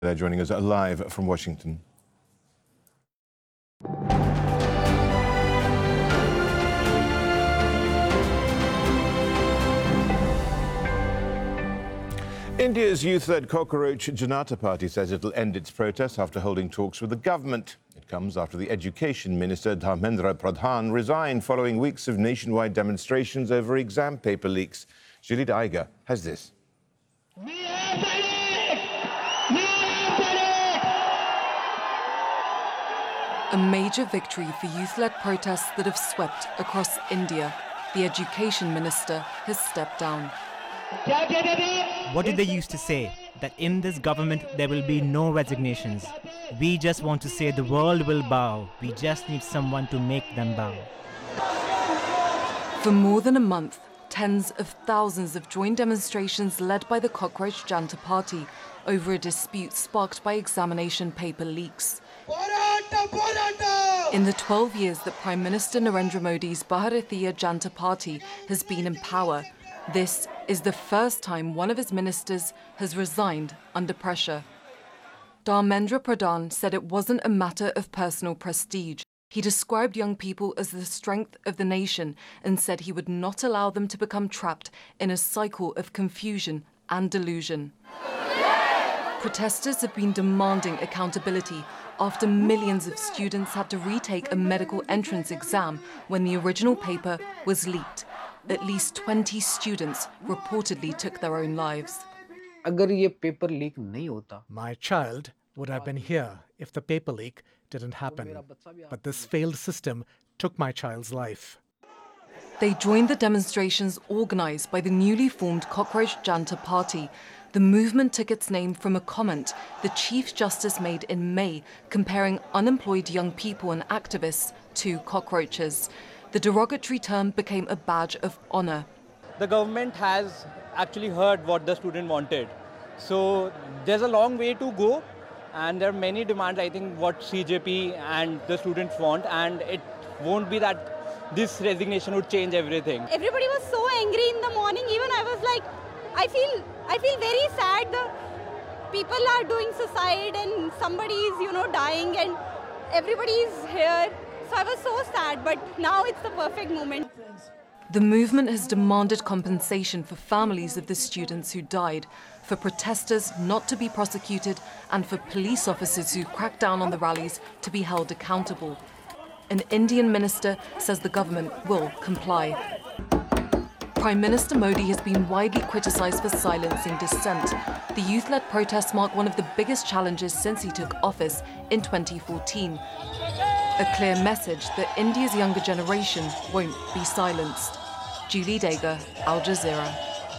They're joining us live from Washington. India's youth-led Cockroach Janata Party says it'll end its protests after holding talks with the government. It comes after the Education Minister Dharmendra Pradhan resigned following weeks of nationwide demonstrations over exam paper leaks. Julie Daiga has this. A major victory for youth-led protests that have swept across India. The Education Minister has stepped down. What did they used to say? That in this government there will be no resignations. We just want to say the world will bow. We just need someone to make them bow. For more than a month, tens of thousands have joined demonstrations led by the Cockroach Janata Party over a dispute sparked by examination paper leaks. In the 12 years that Prime Minister Narendra Modi's Bharatiya Janata Party has been in power, this is the first time one of his ministers has resigned under pressure. Dharmendra Pradhan said it wasn't a matter of personal prestige. He described young people as the strength of the nation and said he would not allow them to become trapped in a cycle of confusion and delusion. Protesters have been demanding accountability after millions of students had to retake a medical entrance exam when the original paper was leaked. At least 20 students reportedly took their own lives. My child would have been here if the paper leak didn't happen. But this failed system took my child's life. They joined the demonstrations organised by the newly formed Cockroach Janata Party. The movement took its name from a comment the Chief Justice made in May comparing unemployed young people and activists to cockroaches. The derogatory term became a badge of honour. The government has actually heard what the student wanted. So there's a long way to go, and there are many demands, I think, what CJP and the students want, and it won't be that this resignation would change everything. Everybody was so angry in the morning. Even I was like, I feel very sad. The people are doing suicide and somebody is, dying, and everybody is here. So I was so sad, but now it's the perfect moment. The movement has demanded compensation for families of the students who died, for protesters not to be prosecuted, and for police officers who cracked down on the rallies to be held accountable. An Indian minister says the government will comply. Prime Minister Modi has been widely criticised for silencing dissent. The youth-led protests mark one of the biggest challenges since he took office in 2014. A clear message that India's younger generation won't be silenced. Julie Daiga, Al Jazeera.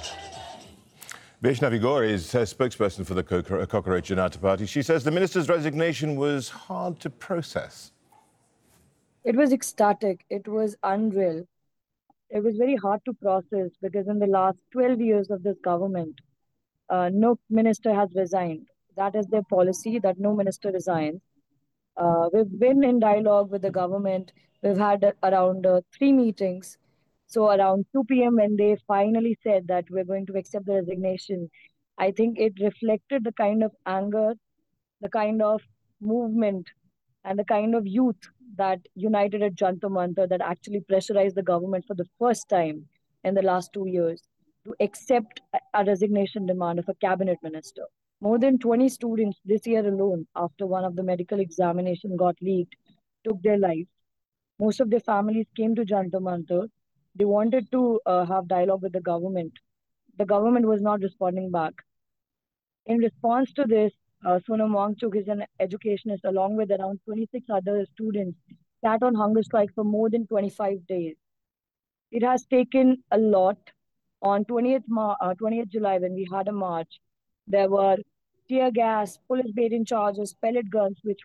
Vaishnavi Gore is a spokesperson for the Cockroach Janata Party. She says the minister's resignation was hard to process. It was ecstatic. It was unreal. It was very hard to process because in the last 12 years of this government, no minister has resigned. That is their policy, that no minister resigns. We've been in dialogue with the government. We've had around 3 meetings. So around 2 p.m. when they finally said that we're going to accept the resignation, I think it reflected the kind of anger, the kind of movement, and the kind of youth that united at Jantar Mantar that actually pressurized the government for the first time in the last 2 years to accept a resignation demand of a cabinet minister. More than 20 students this year alone, after one of the medical examination got leaked, took their lives. Most of their families came to Jantar Mantar. They wanted to have dialogue with the government. The government was not responding back. In response to this, Sonam Wangchuk is an educationist along with around 26 other students sat on hunger strike for more than 25 days. It has taken a lot. On 20th July, when we had a march, there were tear gas, police beating charges, pellet guns, which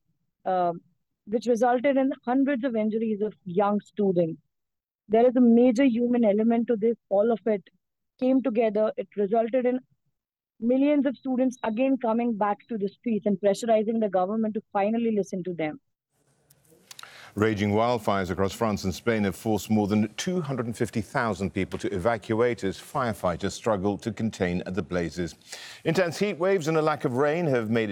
resulted in hundreds of injuries of young students. There is a major human element to this. All of it came together. It resulted in millions of students again coming back to the streets and pressurizing the government to finally listen to them. Raging wildfires across France and Spain have forced more than 250,000 people to evacuate as firefighters struggle to contain the blazes. Intense heat waves and a lack of rain have made it